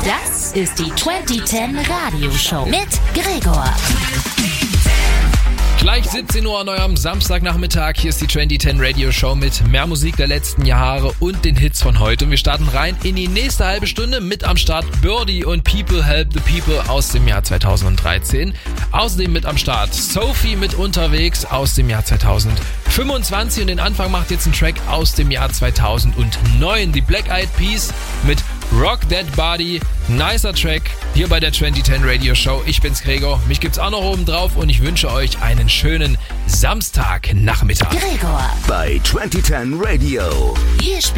Das ist die 2010 Radioshow mit Gregor. Gleich 17 Uhr an eurem Samstagnachmittag. Hier ist die 2010 Radio Show mit mehr Musik der letzten Jahre und den Hits von heute. Und wir starten rein in die nächste halbe Stunde mit am Start Birdie und People Help the People aus dem Jahr 2013. Außerdem mit am Start Sophie mit Unterwegs aus dem Jahr 2025. Und den Anfang macht jetzt ein Track aus dem Jahr 2009. Die Black Eyed Peas mit Rock That Body. Nicer Track hier bei der 2010 Radio Show. Ich bin's Gregor. Mich gibt's auch noch oben drauf und ich wünsche euch einen schönen Samstagnachmittag. Gregor bei 2010 Radio. Hier